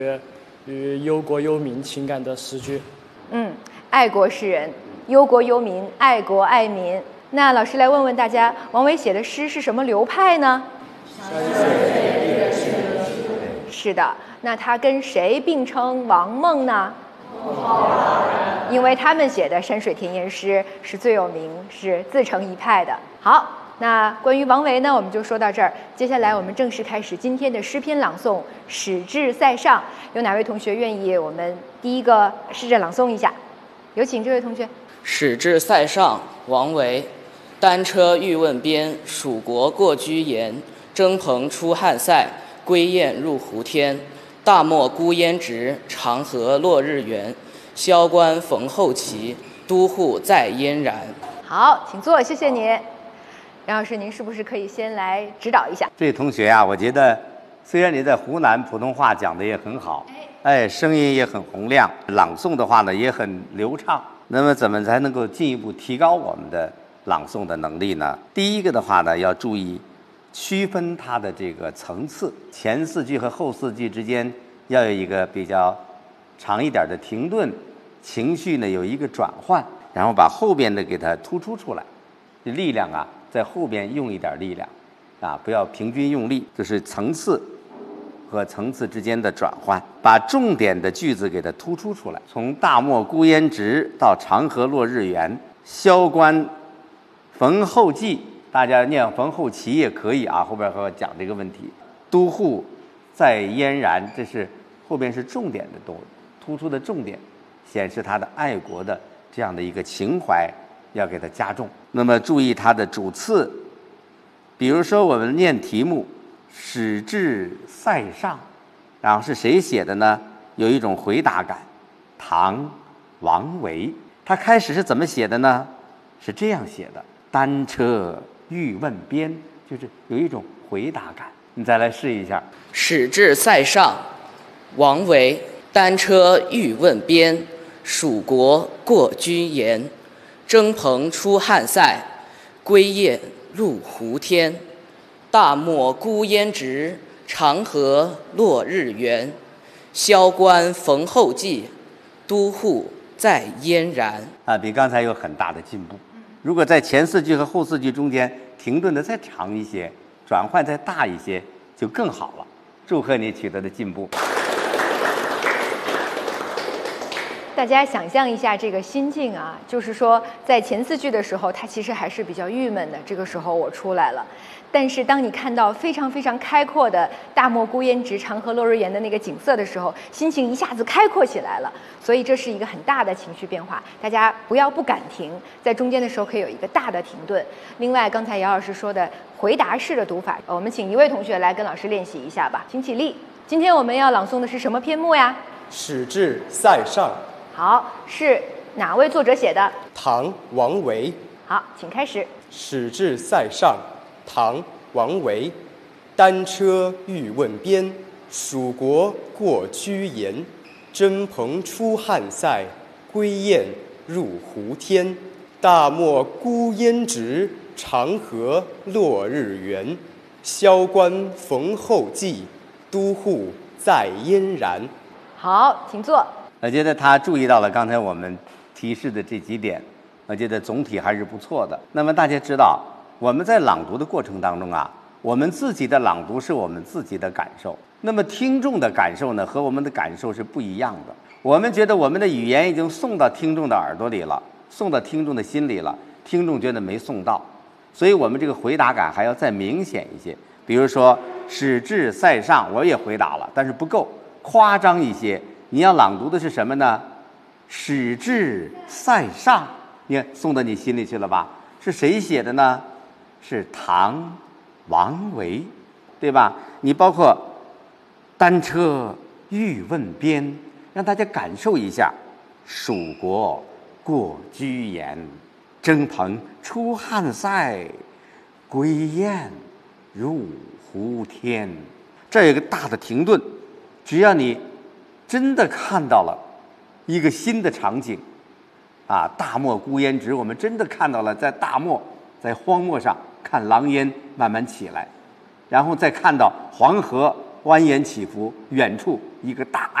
与忧国忧民情感的诗句。 爱国诗人，忧国忧民，爱国爱民。那老师来问问大家，王维写的诗是什么流派呢？是的，那他跟谁并称王孟呢？因为他们写的山水田园诗是最有名，是自成一派的。好，那关于王维呢，我们就说到这儿。接下来我们正式开始今天的诗篇朗诵《使至塞上》。有哪位同学愿意我们第一个试着朗诵一下？有请这位同学。 使至塞上，王维。单车欲问边，蜀国过居延。征蓬出汉塞，归雁入胡天。大漠孤烟直，长河落日圆。萧关逢候骑，都护在燕然。 好，请坐，谢谢你。杨老师，您是不是可以先来指导一下？ 这位同学啊，我觉得虽然你在湖南普通话讲的也很好，声音也很洪亮，朗诵的话呢也很流畅。那么怎么才能够进一步提高我们的朗诵的能力呢？第一个的话呢，要注意区分它的这个层次，前四句和后四句之间要有一个比较长一点的停顿，情绪呢有一个转换，然后把后边的给它突出出来。力量啊，在后边用一点力量啊，不要平均用力，就是层次和层次之间的转换，把重点的句子给它突出出来。从大漠孤烟直到长河落日圆，萧关逢候骑，大家念逢候骑也可以啊，后边和我讲这个问题。都护在燕然，这是后边是重点的东西，突出的重点，显示他的爱国的这样的一个情怀要给它加重。那么注意它的主次，比如说我们念题目使至塞上，然后是谁写的呢？有一种回答感。唐王维，他开始是怎么写的呢？是这样写的：单车欲问边，就是有一种回答感。你再来试一下。 使至塞上，王维。单车欲问边，蜀国过居延。征蓬出汉塞，归雁入胡天。大漠孤烟直，长河落日圆。萧关逢候骑，都护在燕然。 比刚才有很大的进步。如果在前四句和后四句中间停顿的再长一些，转换再大一些，就更好了。祝贺你取得的进步。 大家想象一下这个心境啊，就是说在前四句的时候，他其实还是比较郁闷的，这个时候我出来了。但是当你看到非常非常开阔的大漠孤烟直，长河落日圆的那个景色的时候，心情一下子开阔起来了。所以这是一个很大的情绪变化，大家不敢停，在中间的时候可以有一个大的停顿。另外，刚才姚老师说的回答式的读法，我们请一位同学来跟老师练习一下吧，请起立。今天我们要朗诵的是什么篇目呀？ 使至塞上。 好，是哪位作者写的？ 唐王维。 好，请开始。 使至塞上，唐王维。单车欲问边，蜀国过居延。征蓬出汉塞，归雁入胡天。大漠孤烟直，长河落日圆。萧关逢候骑，都护在燕然。 好，请坐。 我觉得他注意到了刚才我们提示的这几点，我觉得总体还是不错的。那么大家知道，我们在朗读的过程当中啊，我们自己的朗读是我们自己的感受，那么听众的感受呢，和我们的感受是不一样的。我们觉得我们的语言已经送到听众的耳朵里了，送到听众的心里了，听众觉得没送到，所以我们这个回答感还要再明显一些。比如说使至塞上，我也回答了，但是不够，夸张一些。你要朗读的是什么呢？使至塞上，你看送到你心里去了吧？是谁写的呢？是唐王维，对吧？你包括单车欲问边，让大家感受一下蜀国过居延，征蓬出汉塞，归雁入胡天。这有一个大的停顿，只要你真的看到了一个新的场景啊，大漠孤烟直，我们真的看到了在大漠，在荒漠上看狼烟慢慢起来，然后再看到黄河蜿蜒起伏，远处一个大